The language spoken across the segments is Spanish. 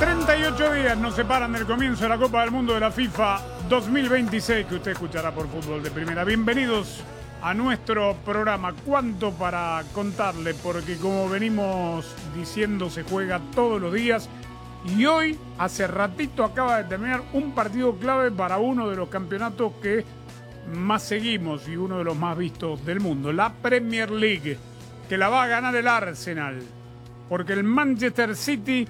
38 días nos separan del comienzo de la Copa del Mundo de la FIFA 2026, que usted escuchará por Fútbol de Primera. Bienvenidos a nuestro programa. ¿Cuánto para contarle? Porque como venimos diciendo, se juega todos los días. Y hoy, hace ratito, acaba de terminar un partido clave para uno de los campeonatos que más seguimos y uno de los más vistos del mundo. La Premier League, que la va a ganar el Arsenal. Porque el Manchester City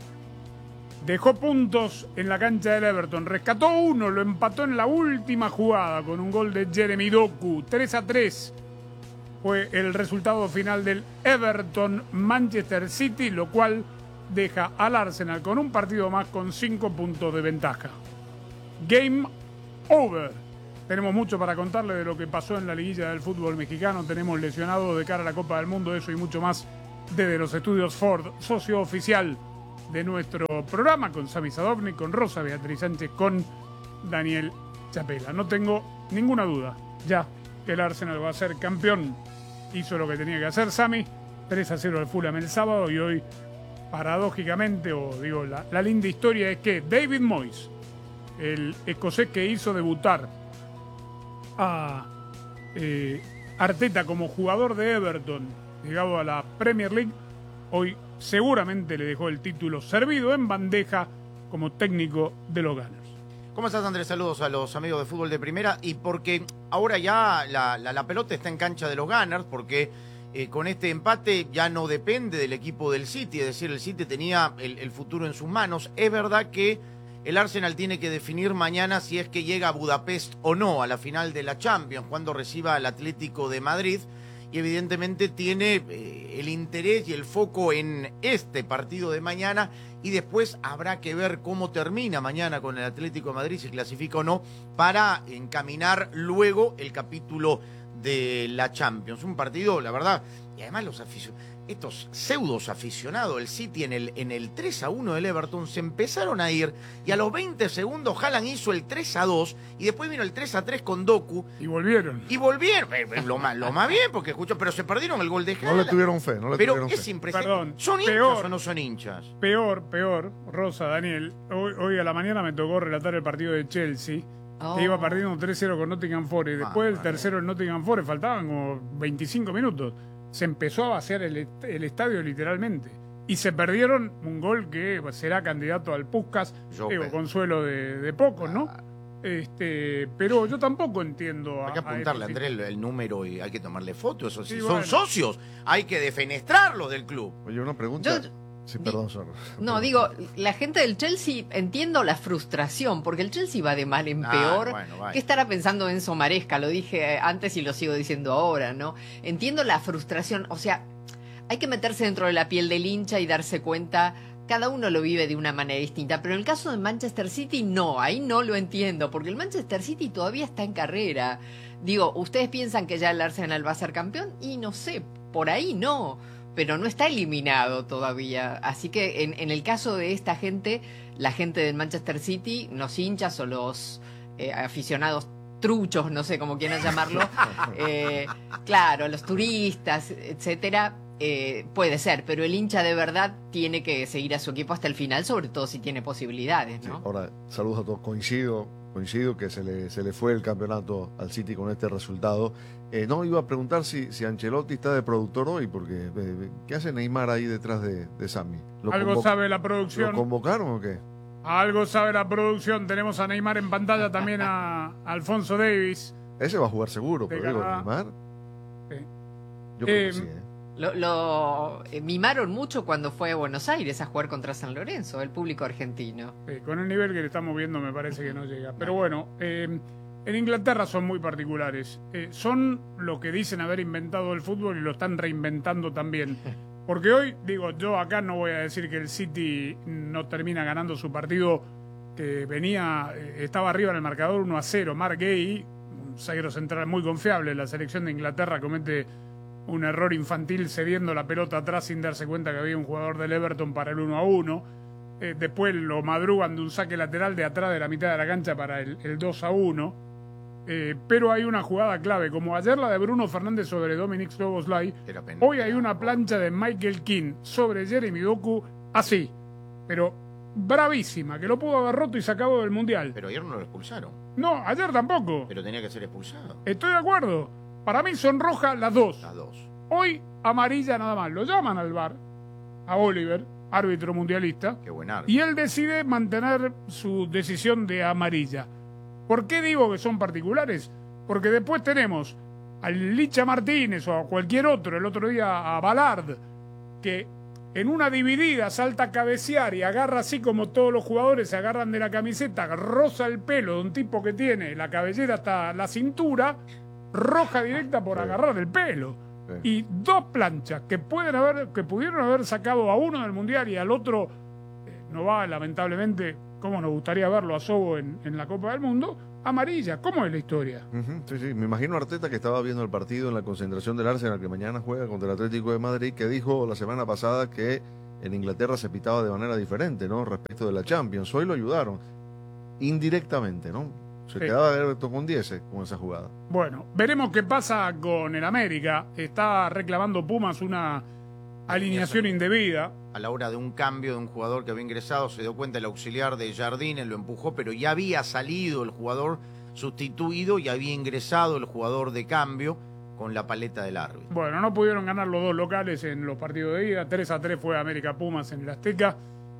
dejó puntos en la cancha del Everton. Rescató uno, lo empató en la última jugada con un gol de Jeremy Doku. 3-3 fue el resultado final del Everton-Manchester City, lo cual deja al Arsenal con un partido más con 5 puntos de ventaja. Game over. Tenemos mucho para contarle de lo que pasó en la liguilla del fútbol mexicano. Tenemos lesionados de cara a la Copa del Mundo, eso y mucho más desde los estudios Ford, socio oficial de nuestro programa, con Sami Sadovnik, con Rosa Beatriz Sánchez, con Daniel Chapela. No tengo ninguna duda ya que el Arsenal va a ser campeón. Hizo lo que tenía que hacer Sami, 3-0 al Fulham el sábado, y hoy, paradójicamente, la linda historia es que David Moyes, el escocés que hizo debutar a Arteta como jugador de Everton, llegado a la Premier League, hoy seguramente le dejó el título servido en bandeja como técnico de los Gunners. ¿Cómo estás, Andrés? Saludos a los amigos de Fútbol de Primera. Y porque ahora ya la pelota está en cancha de los Gunners, porque con este empate ya no depende del equipo del City, es decir, el City tenía el futuro en sus manos. Es verdad que el Arsenal tiene que definir mañana si es que llega a Budapest o no a la final de la Champions, cuando reciba al Atlético de Madrid. Y evidentemente tiene el interés y el foco en este partido de mañana, y después habrá que ver cómo termina mañana con el Atlético de Madrid, si clasifica o no, para encaminar luego el capítulo de la Champions. Un partido, la verdad, y además estos pseudos aficionados del City en el 3-1 del Everton se empezaron a ir, y a los 20 segundos Haaland hizo el 3-2 y después vino el 3-3 con Doku. Y volvieron. Lo más bien, porque pero se perdieron el gol de Haaland. No le tuvieron fe, Pero es impresionante. Perdón, ¿Son hinchas o no son hinchas? Peor, Rosa, Daniel. Hoy a la mañana me tocó relatar el partido de Chelsea, que iba perdiendo 3-0 con Nottingham Forest. Después del tercero en Nottingham Forest faltaban como 25 minutos. Se empezó a vaciar el estadio literalmente. Y se perdieron un gol que será candidato al Puskás, consuelo de pocos, ¿no? Pero yo tampoco entiendo. Hay que apuntarle a Andrés el número y hay que tomarle fotos. Eso sí, sí, son bueno. Socios. Hay que defenestrarlos del club. Oye, una pregunta. Sí, perdón, la gente del Chelsea, entiendo la frustración, porque el Chelsea va de mal en peor. ¿Qué estará pensando Enzo Maresca? Lo dije antes y lo sigo diciendo ahora, ¿no? Entiendo la frustración, o sea, hay que meterse dentro de la piel del hincha y darse cuenta, cada uno lo vive de una manera distinta, pero en el caso de Manchester City no, ahí no lo entiendo, porque el Manchester City todavía está en carrera. Digo, ¿ustedes piensan que ya el Arsenal va a ser campeón? Y no sé, por ahí no, pero no está eliminado todavía. Así que en el caso de esta gente, la gente del Manchester City, los hinchas o los aficionados truchos, no sé cómo quieran llamarlo, claro, los turistas, etcétera, puede ser, pero el hincha de verdad tiene que seguir a su equipo hasta el final, sobre todo si tiene posibilidades, ¿no? Sí, ahora, saludos a todos. Coincido que se le fue el campeonato al City con este resultado. No, iba a preguntar si Ancelotti está de productor hoy, porque ¿qué hace Neymar ahí detrás de Sami? ¿Algo sabe la producción? ¿Lo convocaron o qué? Algo sabe la producción. Tenemos a Neymar en pantalla, también a Alfonso Davies. Ese va a jugar seguro, pero digo, Neymar. Sí. Yo creo que sí, Lo mimaron mucho cuando fue a Buenos Aires a jugar contra San Lorenzo, el público argentino. Con el nivel que le estamos viendo me parece que no llega. Pero bueno, en Inglaterra son muy particulares. Son lo que dicen haber inventado el fútbol y lo están reinventando también. Porque hoy, yo acá no voy a decir que el City no termina ganando su partido, que estaba arriba en el marcador 1-0. Mark Gay, un zaguero central muy confiable en la selección de Inglaterra, comete un error infantil cediendo la pelota atrás sin darse cuenta que había un jugador del Everton para el 1-1. Después lo madrugan de un saque lateral de atrás de la mitad de la cancha para el 2-1. Pero hay una jugada clave, como ayer la de Bruno Fernández sobre Dominic Szoboszlai. Hoy hay una plancha de Michael Keane sobre Jeremy Doku, así. Pero bravísima, que lo pudo haber roto y sacado del Mundial. Pero ayer no lo expulsaron. No, ayer tampoco. Pero tenía que ser expulsado. Estoy de acuerdo. Para mí son rojas las dos. Las dos. Hoy amarilla nada más. Lo llaman al VAR, a Oliver, árbitro mundialista. Qué buen árbitro. Y él decide mantener su decisión de amarilla. ¿Por qué digo que son particulares? Porque después tenemos al Licha Martínez o a cualquier otro, el otro día a Ballard, que en una dividida salta a cabecear y agarra así como todos los jugadores se agarran de la camiseta, roza el pelo de un tipo que tiene la cabellera hasta la cintura, roja directa por agarrar el pelo. Y dos planchas que pudieron haber sacado a uno del Mundial y al otro no va, lamentablemente, como nos gustaría verlo a Sobo en la Copa del Mundo, amarilla. ¿Cómo es la historia? Sí. Me imagino a Arteta, que estaba viendo el partido en la concentración del Arsenal, que mañana juega contra el Atlético de Madrid, que dijo la semana pasada que en Inglaterra se pitaba de manera diferente, ¿no? Respecto de la Champions. Hoy lo ayudaron indirectamente, ¿no? Se quedaba Everton con 10 con esa jugada. Bueno, veremos qué pasa con el América. Está reclamando Pumas una alineación indebida. A la hora de un cambio de un jugador que había ingresado, se dio cuenta el auxiliar de Jardine, lo empujó, pero ya había salido el jugador sustituido y había ingresado el jugador de cambio con la paleta del árbitro. Bueno, no pudieron ganar los dos locales en los partidos de ida. 3-3 fue América Pumas en el Azteca.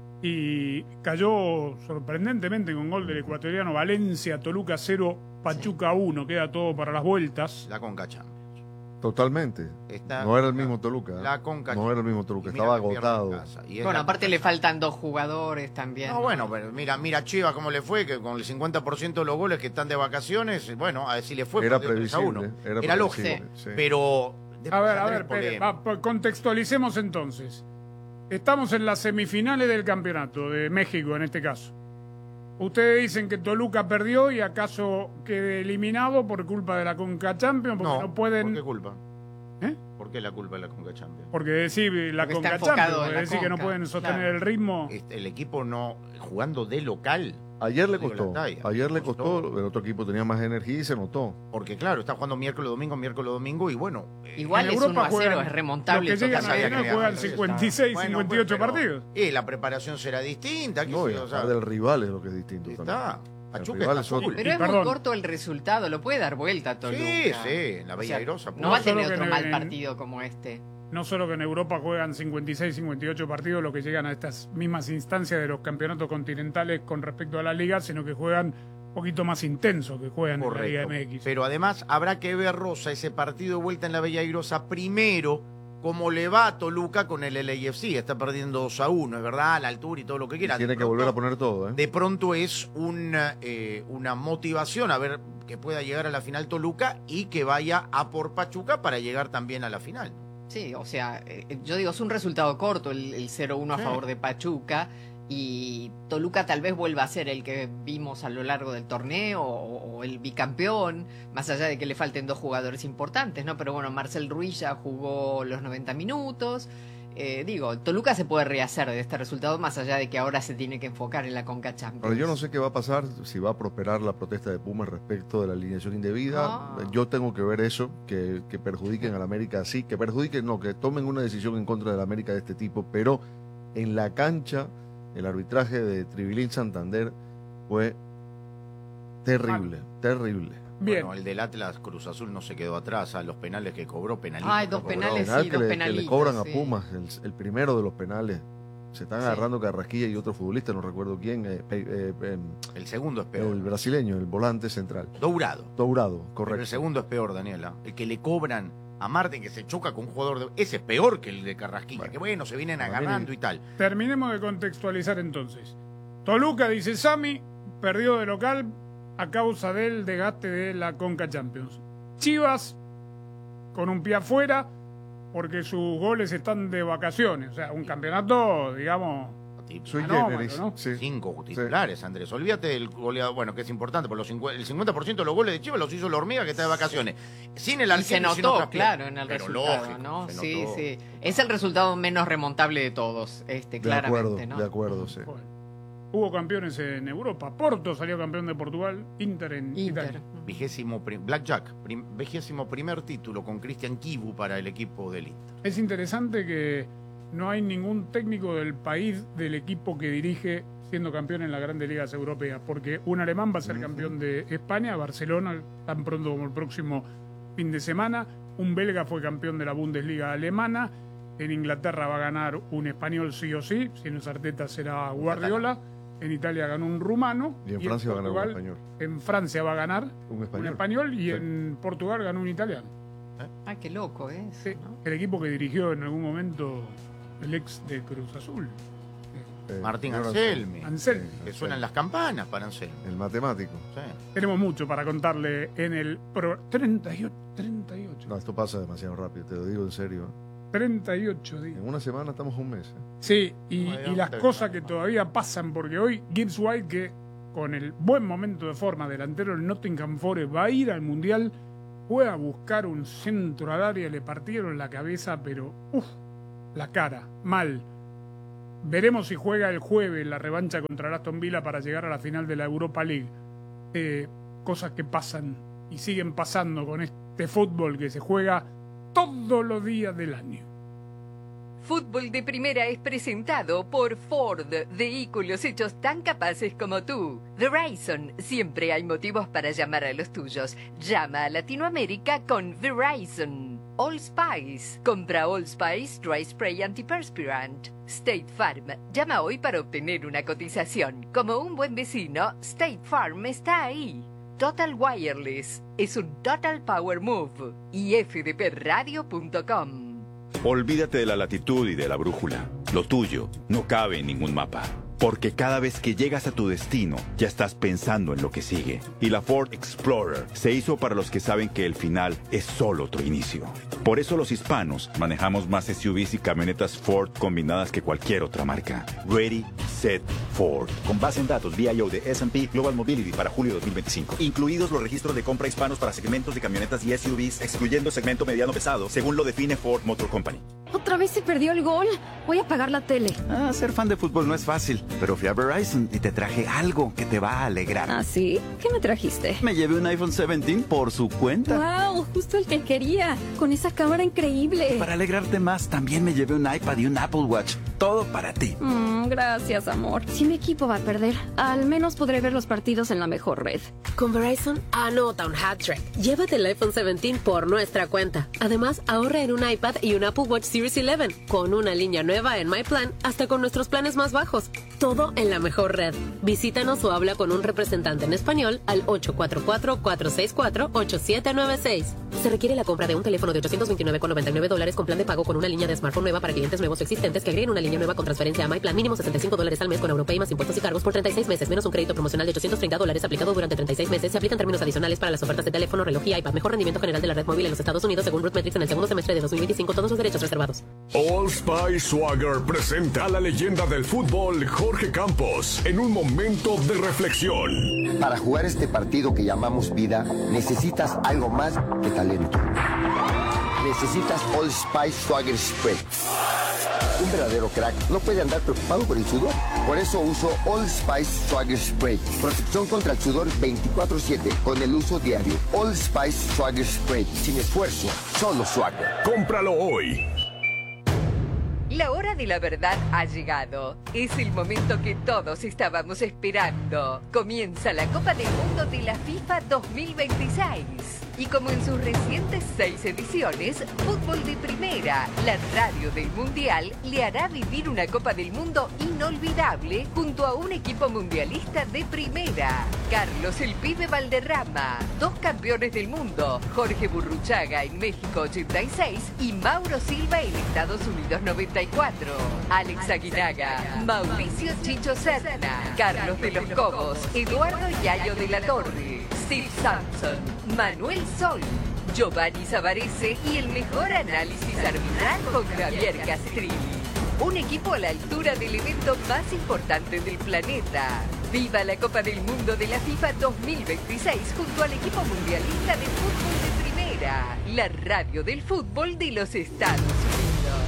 Y cayó sorprendentemente con gol del ecuatoriano Valencia, Toluca 0, Pachuca 1. Queda todo para las vueltas. La Conca Champions. Totalmente. No era el mismo Toluca. La Conca no era el mismo Toluca, estaba agotado. Bueno, aparte le faltan dos jugadores también. No, bueno, pero mira Chivas cómo le fue, que con el 50% de los goles que están de vacaciones, bueno, a ver si le fue. Era previsible. Era lógico. Sí. Pero... A ver, contextualicemos entonces. Estamos en las semifinales del campeonato de México, en este caso. Ustedes dicen que Toluca perdió y acaso quede eliminado por culpa de la Conca Champions, porque no pueden... ¿Por qué culpa? ¿Por qué la culpa de la Conca Champions? Porque decir la Conca Champions, es decir que no pueden sostener el ritmo. El equipo no jugando de local. Ayer le costó, el otro equipo tenía más energía y se notó. Porque claro, está jugando miércoles, domingo y bueno. Igual es 1-0, es remontable. Los que llegan a juegan 56, 58 partidos. La preparación será distinta. Del rival es lo que es distinto también. Pachuca está full. Pero es muy corto el resultado, lo puede dar vuelta Toluca. Sí, la Bella Airosa. No va a tener otro mal partido como este. No solo que en Europa juegan 56, 58 partidos, los que llegan a estas mismas instancias de los campeonatos continentales con respecto a la liga, sino que juegan un poquito más intenso que juegan en la Liga MX. Pero además habrá que ver, Rosa, ese partido de vuelta en la Bella Airosa primero, cómo le va a Toluca con el LAFC. Está perdiendo 2-1, es verdad, a la altura y todo lo que quiera. Tiene que volver a poner todo, ¿eh? De pronto es una motivación a ver que pueda llegar a la final Toluca y que vaya a por Pachuca para llegar también a la final. Sí, o sea, yo digo, es un resultado corto el 0-1 a favor de Pachuca, y Toluca tal vez vuelva a ser el que vimos a lo largo del torneo o el bicampeón, más allá de que le falten dos jugadores importantes, ¿no? Pero bueno, Marcel Ruiz ya jugó los 90 minutos. Toluca se puede rehacer de este resultado, más allá de que ahora se tiene que enfocar en la Conca Champions. Pero yo no sé qué va a pasar, si va a prosperar la protesta de Pumas respecto de la alineación indebida. Yo tengo que ver eso, que perjudiquen a la América así, que tomen una decisión en contra de la América de este tipo, pero en la cancha el arbitraje de Tribilín Santander fue terrible. Bien. Bueno, el del Atlas Cruz Azul no se quedó atrás a los penales que cobró, penalitos. Ay, dos penales, penal sí, que dos penalitos. Que le cobran a Pumas, el primero de los penales. Se están agarrando Carrasquilla y otro futbolista, no recuerdo quién. El segundo es peor. El brasileño, el volante central. Dourado, correcto. Pero el segundo es peor, Daniela. El que le cobran a Martín, que se choca con un jugador ese es peor que el de Carrasquilla. Que se vienen agarrando y tal. Terminemos de contextualizar entonces. Toluca, dice Sami, perdió de local a causa del desgaste de la Conca Champions. Chivas con un pie afuera porque sus goles están de vacaciones. O sea, un campeonato, digamos, anómalo, ¿no? 5 titulares, Andrés. Olvídate del goleador, bueno, que es importante, porque el 50% de los goles de Chivas los hizo la Hormiga, que está de vacaciones. Sin el Arsenal, se notó, claro, en el resultado, lógico, ¿no? Sí. Es el resultado menos remontable de todos, claramente, ¿no? De acuerdo, sí. Bueno. Hubo campeones en Europa. Porto salió campeón de Portugal, Inter en Italia. Blackjack, 21º título con Cristian Kivu para el equipo del Inter. Es interesante que no hay ningún técnico del país, del equipo que dirige, siendo campeón en las grandes ligas europeas, porque un alemán va a ser campeón de España, Barcelona, tan pronto como el próximo fin de semana, un belga fue campeón de la Bundesliga alemana, en Inglaterra va a ganar un español sí o sí, si no es Arteta será Guardiola, en Italia ganó un rumano, y en Francia va a ganar un español. En Francia va a ganar un español y sí. En Portugal ganó un italiano. Ah, qué loco es. Sí, ¿no? El equipo que dirigió en algún momento el ex de Cruz Azul. Martín Anselmi. Que suenan las campanas para Anselmi. El matemático. Sí. Tenemos mucho para contarle en el 38. No, esto pasa demasiado rápido, te lo digo en serio. 38 días. En una semana estamos un mes. Sí, y las cosas que todavía pasan, porque hoy Gibbs White, que con el buen momento de forma delantero del Nottingham Forest, va a ir al Mundial, fue a buscar un centro al área, le partieron la cabeza, pero la cara, mal. Veremos si juega el jueves la revancha contra el Aston Villa para llegar a la final de la Europa League. Cosas que pasan y siguen pasando con este fútbol que se juega todos los días del año. Fútbol de Primera es presentado por Ford, vehículos hechos tan capaces como tú. Verizon, siempre hay motivos para llamar a los tuyos. Llama a Latinoamérica con Verizon. All Spice, compra All Spice Dry Spray Antiperspirant. State Farm, llama hoy para obtener una cotización. Como un buen vecino, State Farm está ahí. Total Wireless, es un Total Power Move. Y fdpradio.com. Olvídate de la latitud y de la brújula. Lo tuyo no cabe en ningún mapa. Porque cada vez que llegas a tu destino, ya estás pensando en lo que sigue. Y la Ford Explorer se hizo para los que saben que el final es solo otro inicio. Por eso los hispanos manejamos más SUVs y camionetas Ford combinadas que cualquier otra marca. Ready, Set, Ford. Con base en datos VIO de S&P Global Mobility para julio 2025. Incluidos los registros de compra hispanos para segmentos de camionetas y SUVs, excluyendo segmento mediano pesado, según lo define Ford Motor Company. ¿Otra vez se perdió el gol? Voy a apagar la tele. Ser fan de fútbol no es fácil, pero fui a Verizon y te traje algo que te va a alegrar. ¿Ah, sí? ¿Qué me trajiste? Me llevé un iPhone 17 por su cuenta. ¡Wow! Justo el que quería. Con esa cámara increíble. Para alegrarte más, también me llevé un iPad y un Apple Watch. Todo para ti. Gracias, amor. Si mi equipo va a perder, al menos podré ver los partidos en la mejor red. Con Verizon, anota un hat-trick. Llévate el iPhone 17 por nuestra cuenta. Además, ahorra en un iPad y un Apple Watch Series 11, con una línea nueva en My Plan, hasta con nuestros planes más bajos. Todo en la mejor red. Visítanos o habla con un representante en español al 844-464-8796. Se requiere la compra de un teléfono de $829,99 con plan de pago con una línea de smartphone nueva para clientes nuevos o existentes que agreguen una línea nueva con transferencia a My Plan. Mínimo $65 al mes con Europay más impuestos y cargos por 36 meses, menos un crédito promocional de $830 aplicado durante 36 meses. Se aplican términos adicionales para las ofertas de teléfono, reloj y iPad. Mejor rendimiento general de la red móvil en los Estados Unidos según RootMetrics en el segundo semestre de 2025. Todos los derechos reservados. All Spice Swagger presenta a la leyenda del fútbol Jorge Campos en un momento de reflexión. Para jugar este partido que llamamos vida, necesitas algo más que talento. Necesitas All Spice Swagger Spray. Un verdadero crack no puede andar preocupado por el sudor. Por eso uso All Spice Swagger Spray. Protección contra el sudor 24/7 con el uso diario. All Spice Swagger Spray. Sin esfuerzo, solo swagger. Cómpralo hoy. La hora de la verdad ha llegado. Es el momento que todos estábamos esperando. Comienza la Copa del Mundo de la FIFA 2026. Y como en sus recientes 6 ediciones, Fútbol de Primera, la radio del Mundial, le hará vivir una Copa del Mundo inolvidable junto a un equipo mundialista de primera. Carlos el Pibe Valderrama, 2 campeones del mundo, Jorge Burruchaga en México 86 y Mauro Silva en Estados Unidos 94. Alex Aguinaga, Mauricio Chicho Serna, Carlos de los Cobos, Eduardo Yayo de la Torre, Steve Sampson, Manuel Sol, Giovanni Savarese y el mejor análisis arbitral con Javier Castrilli. Un equipo a la altura del evento más importante del planeta. ¡Viva la Copa del Mundo de la FIFA 2026 junto al equipo mundialista de fútbol de primera! La radio del fútbol de los Estados Unidos.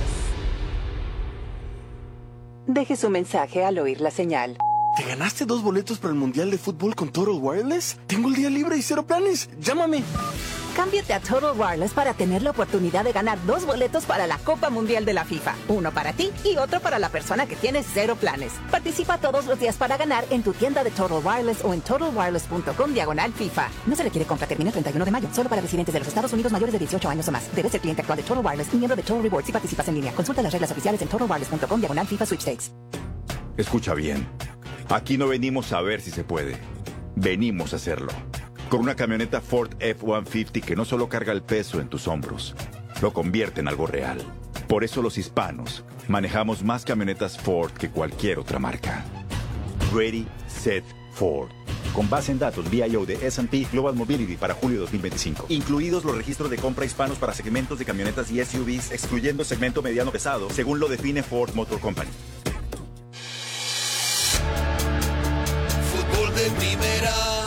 Deje su mensaje al oír la señal. ¿Te ganaste 2 boletos para el Mundial de Fútbol con Total Wireless? Tengo el día libre y 0 planes. ¡Llámame! Cámbiate a Total Wireless para tener la oportunidad de ganar 2 boletos para la Copa Mundial de la FIFA. Uno para ti y otro para la persona que tiene 0 planes. Participa todos los días para ganar en tu tienda de Total Wireless o en totalwireless.com/FIFA. No se requiere compra, termina el 31 de mayo. Solo para residentes de los Estados Unidos mayores de 18 años o más. Debes ser cliente actual de Total Wireless y miembro de Total Rewards si participas en línea. Consulta las reglas oficiales en totalwireless.com/FIFA Sweepstakes. Escucha bien. Aquí no venimos a ver si se puede. Venimos a hacerlo. Con una camioneta Ford F-150 que no solo carga el peso en tus hombros, lo convierte en algo real. Por eso los hispanos manejamos más camionetas Ford que cualquier otra marca. Ready, Set, Ford. Con base en datos VIO de S&P Global Mobility para julio de 2025. Incluidos los registros de compra hispanos para segmentos de camionetas y SUVs, excluyendo segmento mediano pesado, según lo define Ford Motor Company. Fútbol de primera.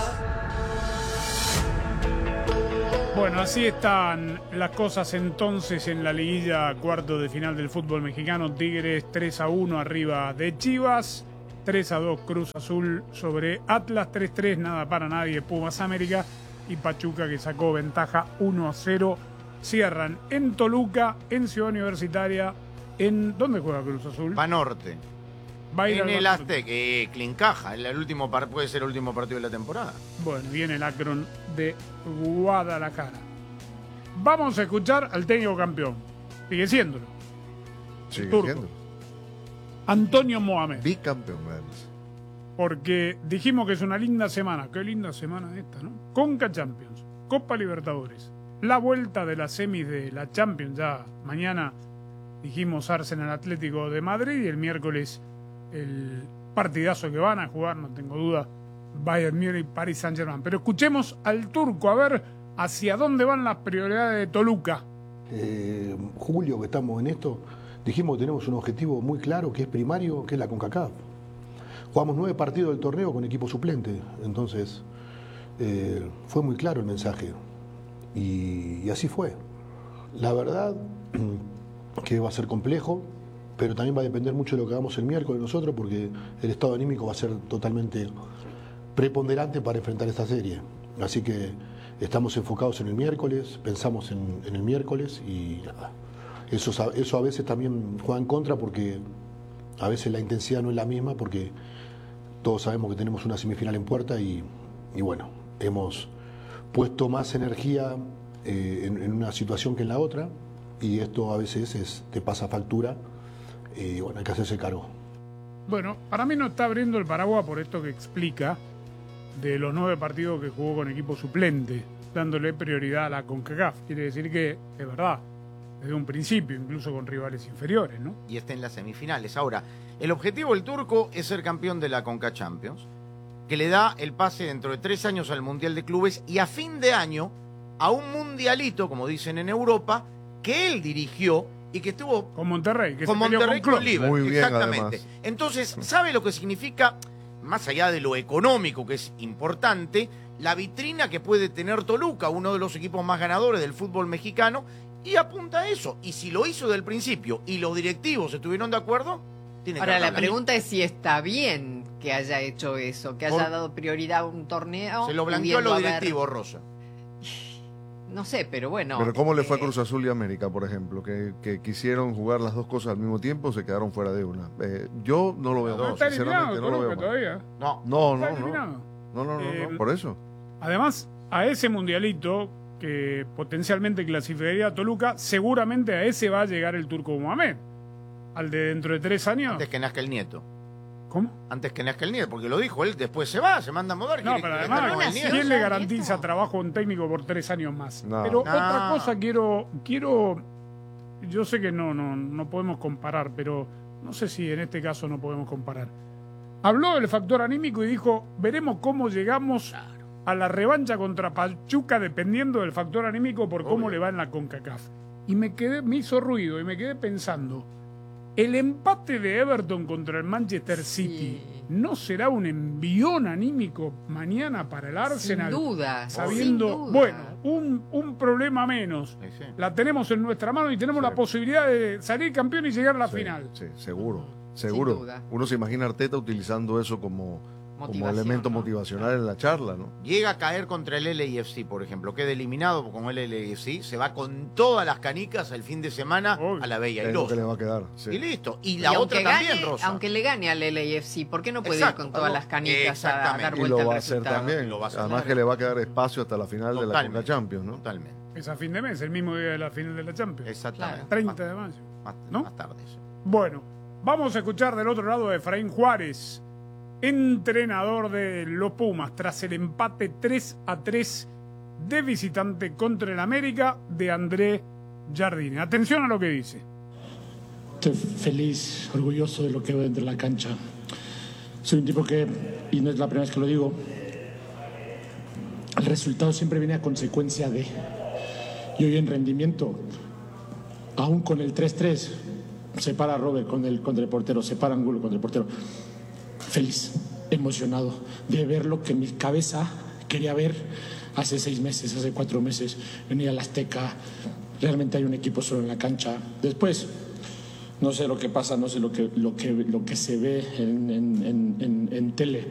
Bueno, así están las cosas entonces en la liguilla cuarto de final del fútbol mexicano. Tigres 3-1 arriba de Chivas, 3-2 Cruz Azul sobre Atlas, 3-3 nada para nadie Pumas América y Pachuca que sacó ventaja 1-0. Cierran en Toluca, en Ciudad Universitaria, en... ¿Dónde juega Cruz Azul? Banorte. Va a ir en al el Banorte. Aztec, Clincaja, puede ser el último partido de la temporada. Bueno, viene el Akron de Guadalajara. Vamos a escuchar al técnico campeón. Sigue siéndolo. Sigue turco. siendo. Antonio Mohamed. Bicampeón, además. Porque dijimos que es una linda semana. Qué linda semana esta, ¿no? Conca Champions, Copa Libertadores, la vuelta de las semis de la Champions. Ya mañana dijimos Arsenal Atlético de Madrid y el miércoles el partidazo que van a jugar, no tengo duda, Bayern Múnich, Paris Saint-Germain. Pero escuchemos al turco a ver hacia dónde van las prioridades de Toluca. Julio, que estamos en esto, dijimos que tenemos un objetivo muy claro, que es primario, que es la CONCACAF. Jugamos 9 partidos del torneo con equipo suplente, entonces fue muy claro el mensaje. Y así fue. La verdad que va a ser complejo, pero también va a depender mucho de lo que hagamos el miércoles nosotros, porque el estado anímico va a ser totalmente preponderante para enfrentar esta serie. Así que estamos enfocados en el miércoles, pensamos en el miércoles y nada. Eso a veces también juega en contra porque a veces la intensidad no es la misma, porque todos sabemos que tenemos una semifinal en puerta y bueno, hemos puesto más energía en una situación que en la otra y esto a veces te pasa factura. Y bueno, hay que hacerse cargo. Bueno, para mí no está abriendo el paraguas por esto que explica de los 9 partidos que jugó con equipo suplente, dándole prioridad a la CONCACAF. Quiere decir que, es verdad, desde un principio, incluso con rivales inferiores, ¿no? Y está en las semifinales. Ahora, el objetivo del turco es ser campeón de la CONCA Champions, que le da el pase dentro de 3 años al Mundial de Clubes y a fin de año a un mundialito, como dicen en Europa, que él dirigió y que estuvo con Monterrey, con Liverpool. Muy bien, exactamente. Además. Entonces, ¿sabe lo que significa, más allá de lo económico, que es importante, la vitrina que puede tener Toluca, uno de los equipos más ganadores del fútbol mexicano, y apunta a eso? Y si lo hizo del principio y los directivos estuvieron de acuerdo, tiene que Ahora, la hacerlo. pregunta es si está bien que haya hecho eso, que haya dado prioridad a un torneo. Se lo blanqueó a los directivos, Rosa. No sé, pero bueno. Pero ¿cómo le fue a Cruz Azul y América, por ejemplo? Que quisieron jugar las dos cosas al mismo tiempo, se quedaron fuera de una. Yo no lo veo mal, está sinceramente eliminado, no lo veo mal. todavía. No, por eso. Además, a ese mundialito que potencialmente clasificaría a Toluca, seguramente a ese va a llegar el turco Mohamed. Al de dentro de 3 años. Antes que nazca el nieto. ¿Cómo? Antes que nazca el nieto, porque lo dijo él, después se va, se manda a mudar. No, pero además, ¿quién le garantiza trabajo a un técnico por 3 años más? No. Pero otra cosa quiero, yo sé que no podemos comparar, pero no sé si en este caso no podemos comparar. Habló del factor anímico y dijo, veremos cómo llegamos a la revancha contra Pachuca dependiendo del factor anímico por cómo le va en la CONCACAF. Y me hizo ruido y me quedé pensando, el empate de Everton contra el Manchester City ¿no será un envión anímico mañana para el Arsenal? Sin duda. Sabiendo, sin duda. bueno, un problema menos. Sí. La tenemos en nuestra mano y tenemos la posibilidad de salir campeón y llegar a la final. Sí, seguro. Sin duda. Uno se imagina a Arteta utilizando eso como como elemento motivacional en la charla, ¿no? Llega a caer contra el LAFC, por ejemplo, queda eliminado con el LAFC, se va con todas las canicas el fin de semana a la Bella Irosa. Es lo que le va a quedar. Sí. Y listo. Y la otra también, Rosa. Aunque le gane al LAFC, ¿por qué no puede ir con todas las canicas a dar vuelta al resultado? Y lo va a hacer también. Además que le va a quedar espacio hasta la final de la Conca Champions, ¿no? Totalmente. Es a fin de mes, el mismo día de la final de la Champions. Exactamente. 30 de mayo. Más tarde. Sí. Bueno, vamos a escuchar del otro lado a Efraín Juárez, entrenador de los Pumas, tras el empate 3-3 de visitante contra el América de André Jardine. Atención a lo que dice. Estoy feliz, orgulloso de lo que veo dentro de la cancha. Soy un tipo que, y no es la primera vez que lo digo, el resultado siempre viene a consecuencia de. Y hoy en rendimiento, aún con el 3-3, se para Robert contra el portero, se para Angulo contra el portero. Feliz, emocionado de ver lo que mi cabeza quería ver hace 6 meses, hace 4 meses, venir al Azteca. Realmente hay un equipo solo en la cancha. Después, no sé lo que pasa, no sé lo que se ve en tele,